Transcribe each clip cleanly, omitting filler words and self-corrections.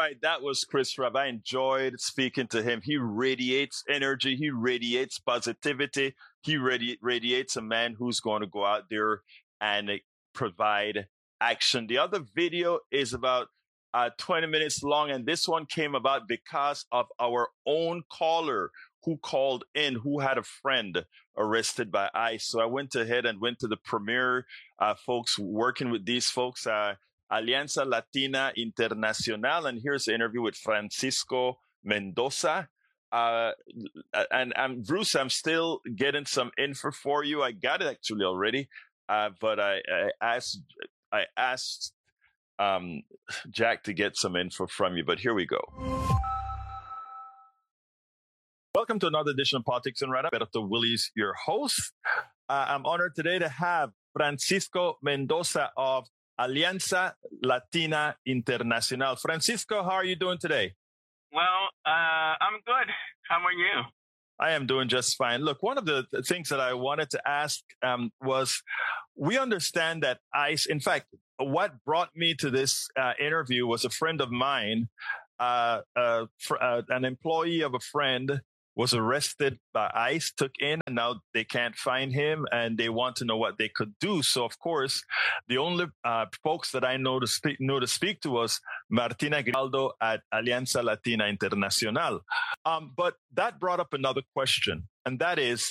right, that was Chris Rabb. I enjoyed speaking to him. He radiates energy. He radiates positivity. He radiates a man who's going to go out there and provide action. The other video is about 20 minutes long, and this one came about because of our own caller who called in, who had a friend arrested by ICE. So I went ahead and went to the premier folks working with these folks, Alianza Latina Internacional, and here's the interview with Francisco Mendoza. And Bruce, I'm still getting some info for you. I got it actually already, but I asked Jack to get some info from you. But here we go. Welcome to another edition of Politics and Right. Alberto Willies, your host. I'm honored today to have Francisco Mendoza of Alianza Latina Internacional. Francisco, how are you doing today? Well, I'm good. How are you? I am doing just fine. Look, one of the things that I wanted to ask was, we understand that ICE, in fact, what brought me to this interview was a friend of mine, an employee of a friend was arrested by ICE, took in, and now they can't find him, and they want to know what they could do. So, of course, the only folks that I know to speak to was Martina Grijaldo at Alianza Latina Internacional. But that brought up another question, and that is,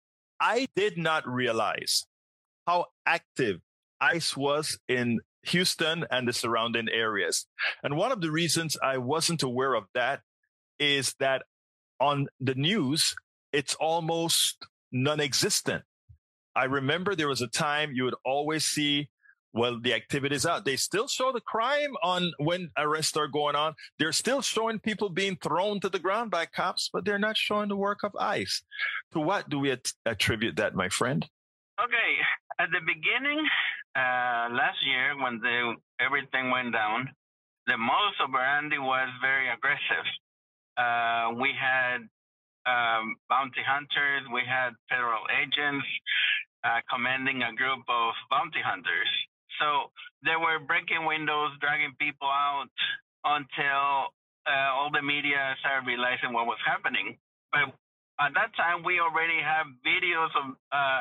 I did not realize how active ICE was in Houston and the surrounding areas. And one of the reasons I wasn't aware of that is that on the news, it's almost non-existent. I remember there was a time you would always see, well, the activities out. They still show the crime on when arrests are going on. They're still showing people being thrown to the ground by cops, but they're not showing the work of ICE. To what do we attribute that, my friend? Okay. At the beginning, last year, when everything went down, the modus operandi was very aggressive. We had bounty hunters, we had federal agents commanding a group of bounty hunters. So they were breaking windows, dragging people out until all the media started realizing what was happening. But at that time, we already have videos of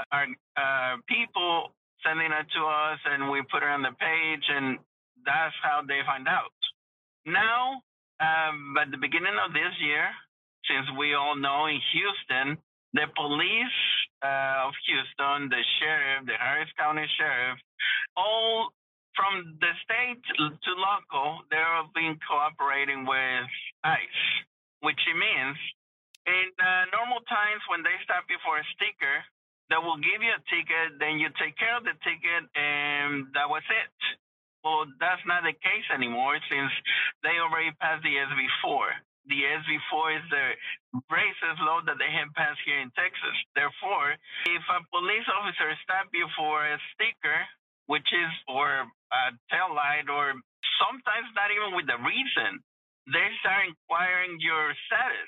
our people sending it to us, and we put it on the page, and that's how they find out. Now, at the beginning of this year, since we all know in Houston, the police of Houston, the sheriff, the Harris County sheriff, all from the state to local, they have been cooperating with ICE, which means in normal times when they stop you for a sticker, they will give you a ticket, then you take care of the ticket, and that was it. Well, that's not the case anymore since they already passed the SB4. The SB4 is the racist law that they have passed here in Texas. Therefore, if a police officer stops you for a sticker, which is, or a tail light, or sometimes not even with a reason, they start inquiring your status.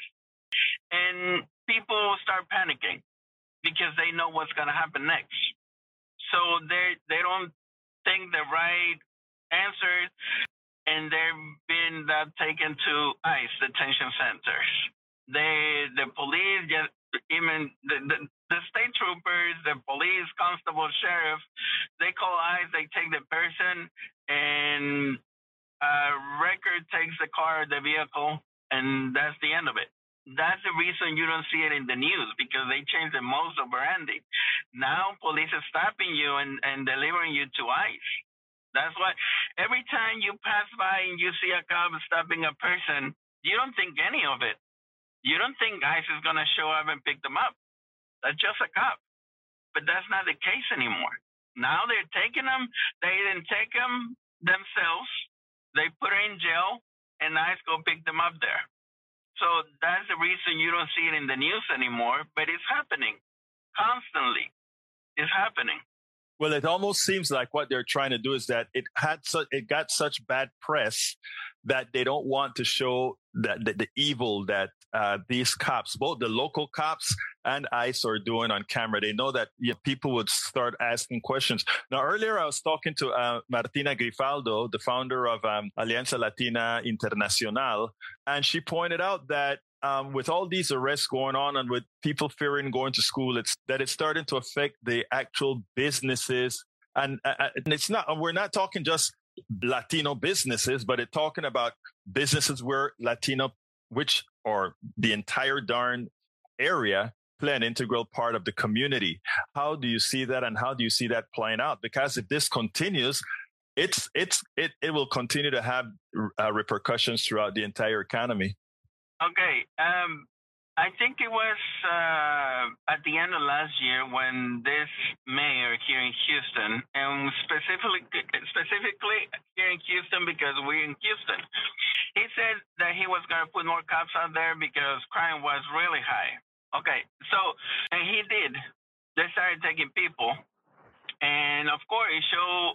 And people start panicking because they know what's going to happen next. So they don't think the right answers, and they've been taken to ICE detention centers. The police, even the state troopers, the police, constable, sheriff, they call ICE, they take the person, and a record takes the car, the vehicle, and that's the end of it. That's the reason you don't see it in the news, because they changed the modus operandi. Now police are stopping you and delivering you to ICE. That's why every time you pass by and you see a cop stopping a person, you don't think any of it. You don't think ICE is going to show up and pick them up. That's just a cop. But that's not the case anymore. Now they're taking them. They didn't take them themselves. They put her in jail, and ICE go pick them up there. So that's the reason you don't see it in the news anymore, but it's happening constantly. It's happening. Well, it almost seems like what they're trying to do is that it got such bad press that they don't want to show that the evil that these cops, both the local cops and ICE, are doing on camera. They know that people would start asking questions. Now, earlier I was talking to Martina Grifaldo, the founder of Alianza Latina Internacional, and she pointed out that with all these arrests going on and with people fearing going to school, it's starting to affect the actual businesses. And it's not, we're not talking just Latino businesses, but it's talking about businesses where Latino, or the entire darn area, play an integral part of the community. How do you see that, and how do you see that playing out? Because if this continues, it will continue to have repercussions throughout the entire economy. Okay. I think it was at the end of last year when this mayor here in Houston, and specifically here in Houston because we're in Houston, he said that he was going to put more cops out there because crime was really high. Okay, so, and he did. They started taking people, and of course it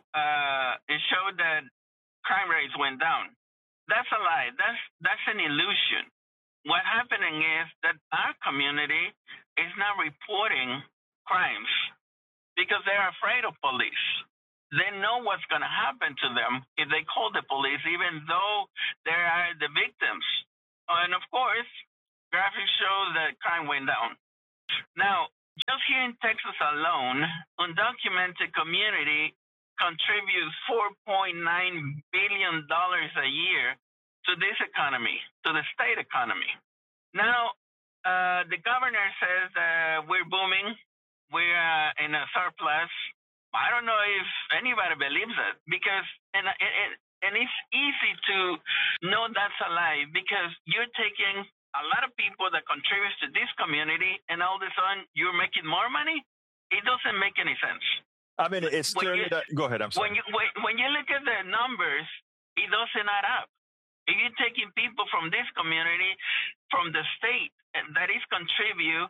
showed that crime rates went down. That's a lie. That's an illusion. What's happening is that our community is not reporting crimes because they're afraid of police. They know what's going to happen to them if they call the police, even though they are the victims. And of course, graphics show that crime went down. Now, just here in Texas alone, undocumented community contributes $4.9 billion a year to this economy, to the state economy. Now, the governor says we're booming, we're in a surplus. I don't know if anybody believes it because, and it's easy to know that's a lie because you're taking a lot of people that contribute to this community and all of a sudden you're making more money. It doesn't make any sense. I mean, it's clearly go ahead. I'm sorry. When you look at the numbers, it doesn't add up. If you're taking people from this community, from the state that is contributing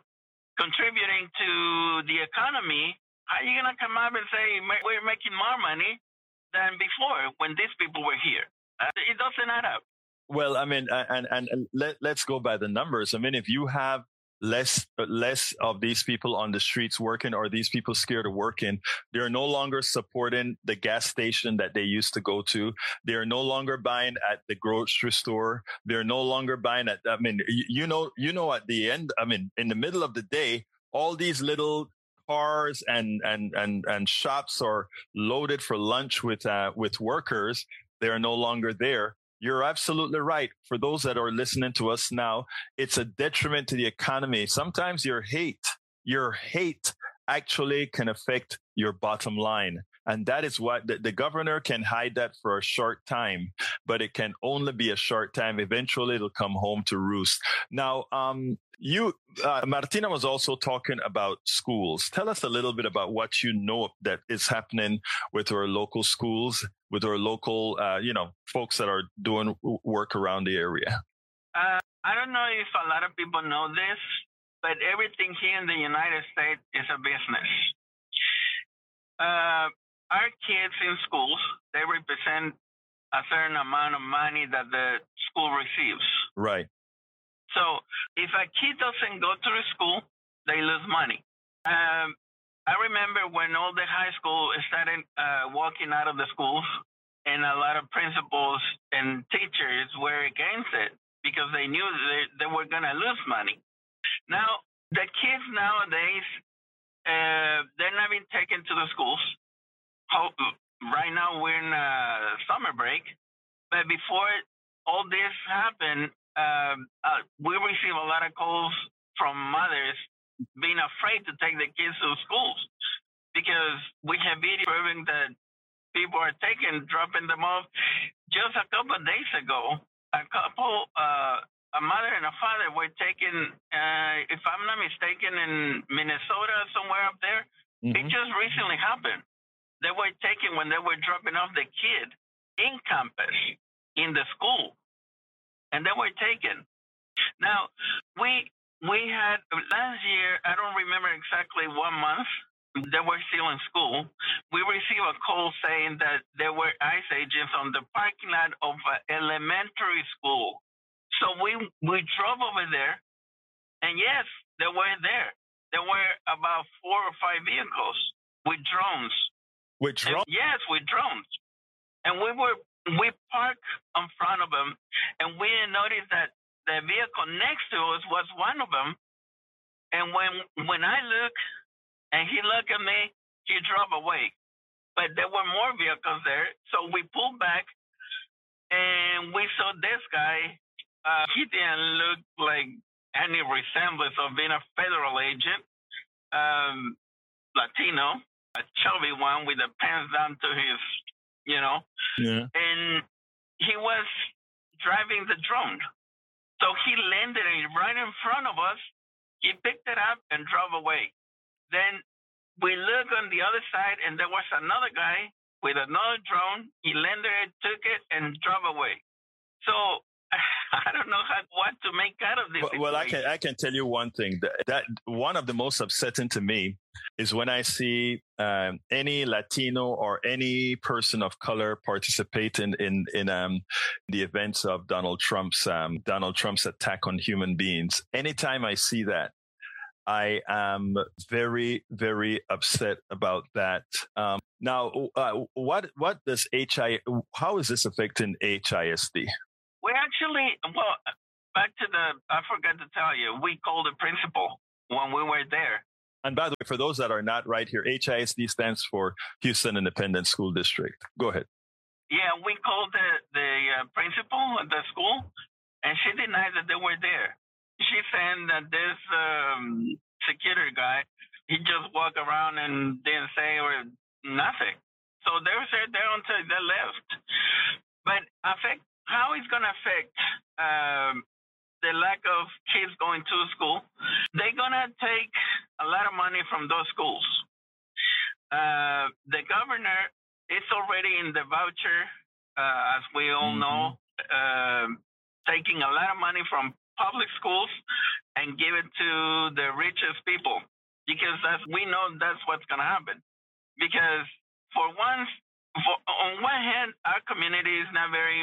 to the economy, how are you going to come up and say we're making more money than before when these people were here? It doesn't add up. Well, I mean, and let's go by the numbers. I mean, if you have less of these people on the streets working, or these people scared of working, they're no longer supporting the gas station that they used to go to. They're no longer buying at the grocery store. They're no longer buying at, I mean, you know, at the end, I mean, in the middle of the day, all these little cars and shops are loaded for lunch with workers. They are no longer there. You're absolutely right. For those that are listening to us now, it's a detriment to the economy. Sometimes your hate actually can affect your bottom line. And that is what the governor can hide that for a short time, but it can only be a short time. Eventually it'll come home to roost. Now, Martina was also talking about schools. Tell us a little bit about what you know that is happening with our local schools, with our local, folks that are doing work around the area. I don't know if a lot of people know this, but everything here in the United States is a business. Our kids in schools, they represent a certain amount of money that the school receives. Right. So if a kid doesn't go to the school, they lose money. I remember when all the high school started walking out of the schools, and a lot of principals and teachers were against it because they knew they were going to lose money. Now, the kids nowadays, they're not being taken to the schools. Right now, we're in summer break. But before all this happened, we receive a lot of calls from mothers being afraid to take their kids to schools because we have video proving that people are dropping them off. Just a couple of days ago, a mother and a father were taken, if I'm not mistaken, in Minnesota, somewhere up there. Mm-hmm. It just recently happened. They were taken when they were dropping off the kid in campus, in the school, and they were taken. Now, we had last year, I don't remember exactly what month, they were still in school, we received a call saying that there were ICE agents on the parking lot of an elementary school. So we drove over there, and yes, they were there. There were about 4 or 5 vehicles with drones. With drones? Yes, with drones. And we parked in front of them, and we noticed that the vehicle next to us was one of them. And when I look, and he looked at me, he drove away. But there were more vehicles there, so we pulled back, and we saw this guy. He didn't look like any resemblance of being a federal agent. Latino, a chubby one with the pants down to his, Yeah. And he was driving the drone. So he landed it right in front of us. He picked it up and drove away. Then we looked on the other side, and there was another guy with another drone. He landed it, took it, and drove away. So I don't know what to make out of this. Well, I can tell you one thing. That one of the most upsetting to me is when I see any Latino or any person of color participate in the events of Donald Trump's attack on human beings. Anytime I see that, I am very, very upset about that. Now, what does how is this affecting HISD? We actually, back to I forgot to tell you, we called the principal when we were there. And by the way, for those that are not right here, HISD stands for Houston Independent School District. Go ahead. Yeah, we called the principal at the school, and she denied that they were there. She said that this security guy, he just walked around and didn't say or nothing. So they were there until they left. But how it's going to affect the lack of kids going to school, they're going to take a lot of money from those schools. The governor is already in the voucher, as we all know, taking a lot of money from public schools and give it to the richest people, because we know that's what's going to happen. Because on one hand, our community is not very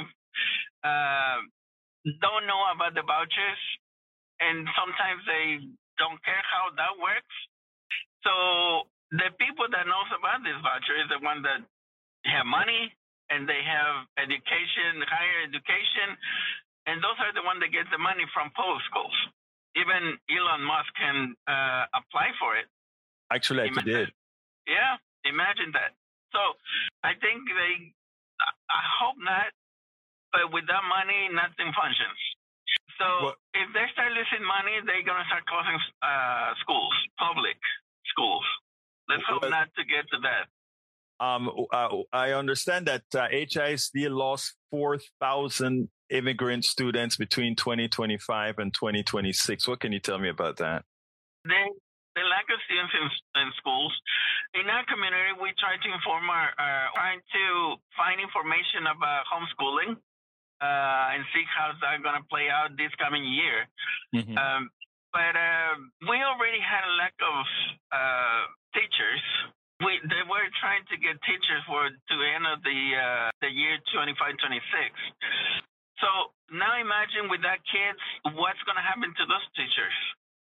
don't know about the vouchers, and sometimes they don't care how that works. So the people that knows about this voucher is the ones that have money and they have education, higher education, and those are the ones that get the money from public schools. Even Elon Musk can apply for it. Actually, I did. Yeah, imagine that. So I think I hope not, but with that money, nothing functions. So if they start losing money, they're going to start closing schools, public schools. Let's hope not to get to that. I understand that HISD lost 4,000 immigrant students between 2025 and 2026. What can you tell me about that? The lack of students in schools. In our community, we try to trying to find information about homeschooling and see how's that going to play out this coming year. But we already had a lack of teachers. They were trying to get teachers to the end of the year 25-26. So now imagine with that kids, what's going to happen to those teachers?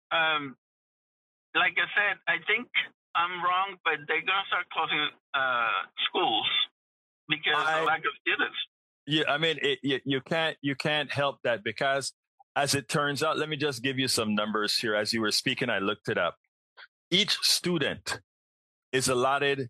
Like I said, I think I'm wrong, but they're going to start closing schools because of lack of students. Yeah, I mean, you can't help that, because as it turns out, let me just give you some numbers here. As you were speaking, I looked it up. Each student is allotted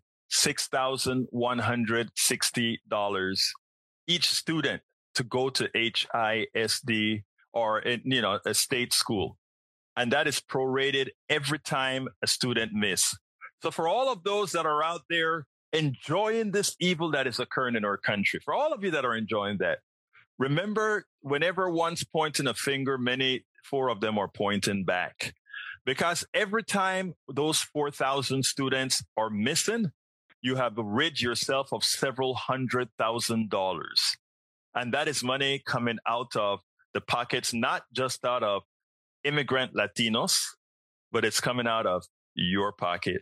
$6,160 each student to go to HISD or a state school. And that is prorated every time a student miss. So for all of those that are out there enjoying this evil that is occurring in our country, for all of you that are enjoying that, remember, whenever one's pointing a finger, four of them are pointing back. Because every time those 4,000 students are missing, you have rid yourself of several $100,000. And that is money coming out of the pockets, not just out of immigrant Latinos, but it's coming out of your pocket.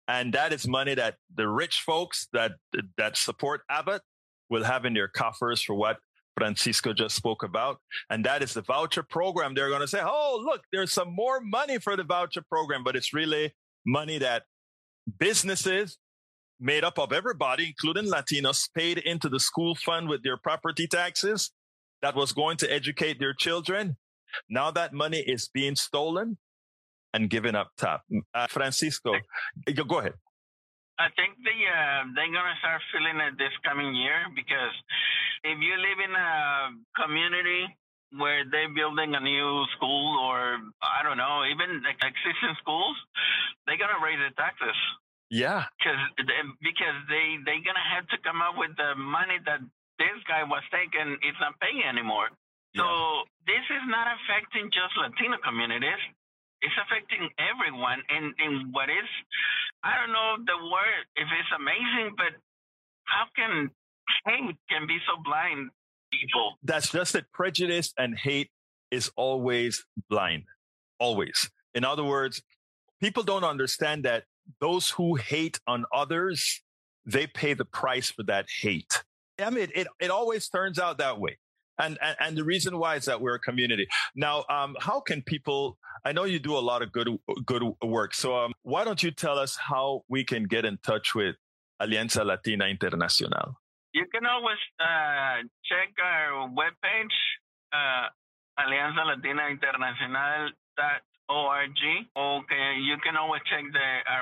And that is money that the rich folks that support Abbott will have in their coffers for what Francisco just spoke about. And that is the voucher program. They're going to say, oh, look, there's some more money for the voucher program, but it's really money that businesses made up of everybody, including Latinos, paid into the school fund with their property taxes that was going to educate their children. Now that money is being stolen and given up top. Francisco, go ahead. I think they're going to start feeling it this coming year, because if you live in a community where they're building a new school, or I don't know, even existing schools, they're going to raise the taxes. Yeah. Because they're going to have to come up with the money that this guy was taking. It's not paying anymore. Yeah. So this is not affecting just Latino communities. It's affecting everyone. And what is, I don't know the word, if it's amazing, but how can hate can be so blind, people? That's just it. Prejudice and hate is always blind. Always. In other words, people don't understand that those who hate on others, they pay the price for that hate. I mean, it always turns out that way. And the reason why is that we're a community. Now, how can people, I know you do a lot of good work. So why don't you tell us how we can get in touch with Alianza Latina Internacional? You can always check our webpage, alianzalatina internacional.org. Okay, you can always check our